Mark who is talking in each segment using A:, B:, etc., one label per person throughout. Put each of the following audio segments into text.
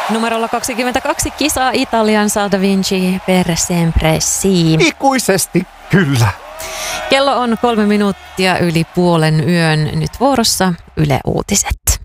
A: Numerolla 22 kisa Italian Salto Vinci per sempre si.
B: Ikuisesti kyllä.
A: Kello on 3 minuuttia yli puolen yön. Nyt vuorossa Yle Uutiset.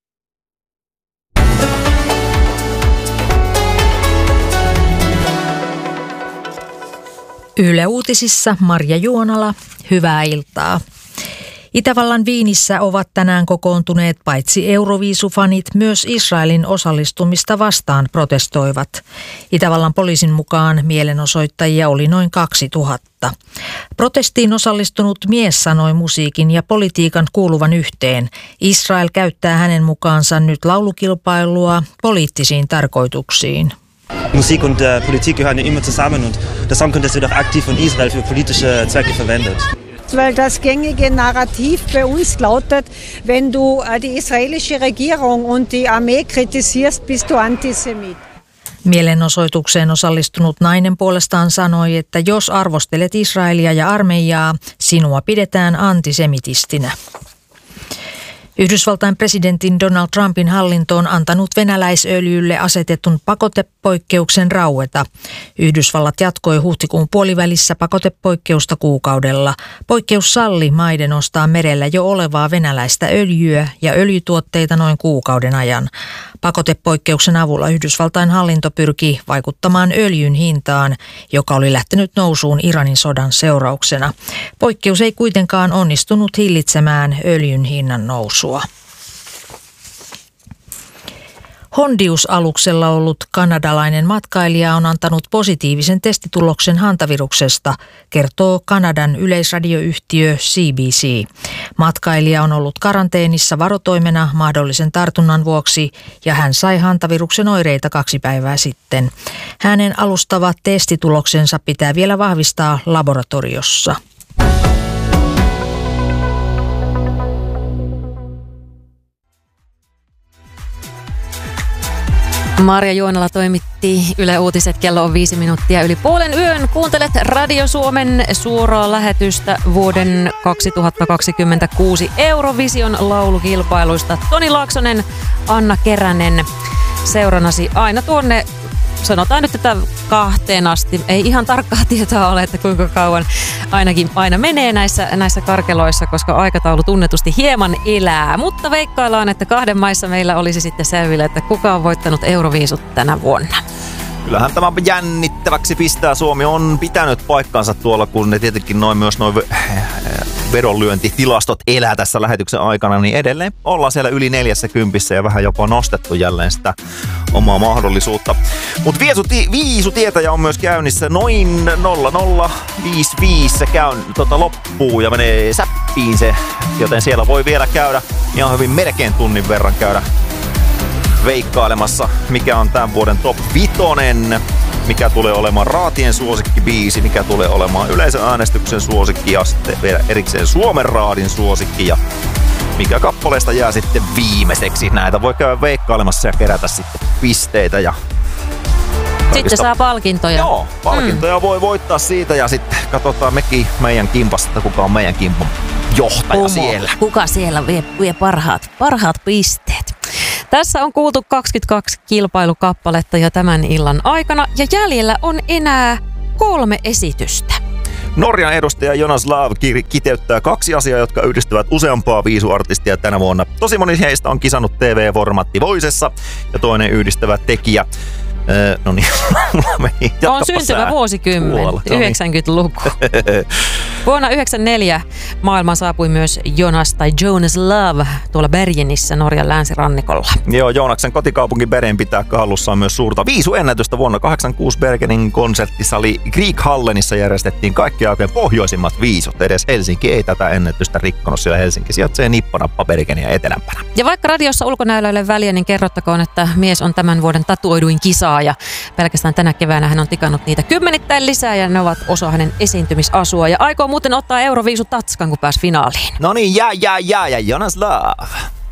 C: Yle Uutisissa Marja Juonala, hyvää iltaa. Itävallan Viinissä ovat tänään kokoontuneet paitsi Euroviisufanit, myös Israelin osallistumista vastaan protestoivat. Itävallan poliisin mukaan mielenosoittajia oli noin 2000. Protestiin osallistunut mies sanoi musiikin ja politiikan kuuluvan yhteen. Israel käyttää hänen mukaansa nyt laulukilpailua poliittisiin tarkoituksiin.
D: Musik und Politik gehören ja immer zusammen und der Song könnte wird auch aktiv von Israel für politische Zwecke verwendet.
E: Weil das gängige Narrativ bei uns lautet, wenn du die israelische Regierung und die Armee kritisierst, bist du Antisemit.
C: Mielenosoitukseen osallistunut nainen puolestaan sanoi, että jos arvostelet Israelia ja armeijaa, sinua pidetään antisemitistinä. Yhdysvaltain presidentin Donald Trumpin hallinto on antanut venäläisöljylle asetetun pakotepoikkeuksen raueta. Yhdysvallat jatkoi huhtikuun puolivälissä pakotepoikkeusta kuukaudella. Poikkeus salli maiden ostaa merellä jo olevaa venäläistä öljyä ja öljytuotteita noin kuukauden ajan. Pakotepoikkeuksen avulla Yhdysvaltain hallinto pyrki vaikuttamaan öljyn hintaan, joka oli lähtenyt nousuun Iranin sodan seurauksena. Poikkeus ei kuitenkaan onnistunut hillitsemään öljyn hinnan nousua. Hondius-aluksella ollut kanadalainen matkailija on antanut positiivisen testituloksen hantaviruksesta, kertoo Kanadan yleisradioyhtiö CBC. Matkailija on ollut karanteenissa varotoimena mahdollisen tartunnan vuoksi ja hän sai hantaviruksen oireita 2 päivää sitten. Hänen alustavat testituloksensa pitää vielä vahvistaa laboratoriossa.
A: Marja Juonala toimitti Yle Uutiset. Kello on 5 minuuttia yli puolen yön. Kuuntelet Radio Suomen suoraa lähetystä vuoden 2026 Eurovision laulukilpailuista. Toni Laaksonen, Anna Keränen seurannasi aina tuonne, sanotaan nyt tätä 2 asti. Ei ihan tarkkaa tietoa ole, että kuinka kauan aina menee näissä karkeloissa, koska aikataulu tunnetusti hieman elää. Mutta veikkaillaan, että 2 maissa meillä olisi sitten selville, että kuka on voittanut Euroviisut tänä vuonna.
B: Kyllähän tämä jännittäväksi pistää. Suomi on pitänyt paikkansa tuolla, kun ne tietenkin myös noin vedonlyöntitilastot elää tässä lähetyksen aikana, niin edelleen ollaan siellä yli 40 ja vähän jopa nostettu jälleen sitä omaa mahdollisuutta. Mutta viisutietäjä on myös käynnissä noin 0055 se loppuu ja menee säppiin se, joten siellä voi vielä käydä ihan hyvin melkein tunnin verran käydä veikkailemassa, mikä on tämän vuoden top 5, mikä tulee olemaan raatien suosikkibiisi, mikä tulee olemaan yleisöäänestyksen suosikki ja sitten vielä erikseen Suomen raadin suosikki ja mikä kappaleesta jää sitten viimeiseksi. Näitä voi käydä veikkailemassa ja kerätä sitten pisteitä ja
A: sitten saa palkintoja.
B: Joo, palkintoja voi voittaa siitä ja sitten katsotaan meidän kimpasta, kuka on meidän kimpan johtaja siellä.
A: Kuka siellä vie parhaat pisteet. Tässä on kuultu 22 kilpailukappaletta jo tämän illan aikana ja jäljellä on enää 3 esitystä.
B: Norjan edustaja Jonas Lav kiteyttää 2 asiaa, jotka yhdistävät useampaa viisuartistia tänä vuonna. Tosi moni heistä on kisannut TV-formaatti Voicessa ja toinen yhdistävä tekijä. No niin,
A: on syntyvä vuosikymmen, 90-luku. Vuonna 1994 maailmaan saapui myös Jonas Love tuolla Bergenissä Norjan länsirannikolla.
B: Joo, Joonaksen kotikaupunki Bergen pitää hallussaan myös suurta viisuennätystä. Vuonna 1986 Bergenin konserttisali Grieghallenissa järjestettiin kaikkien aikojen pohjoisimmat viisut. Edes Helsinki ei tätä ennätystä rikkonut, sillä Helsinki sijaitsee nippanappa Bergeniä etelämpänä.
A: Ja vaikka radiossa ulkonäölle väliä, niin kerrottakoon, että mies on tämän vuoden tatuoiduin kisa. Ja pelkästään tänä keväänä hän on tikannut niitä kymmenittäin lisää ja ne ovat osa hänen esiintymisasua. Ja aikoo muuten ottaa Euroviisu tatskan, kun pääsi finaaliin.
B: No niin, ja Jonas Love.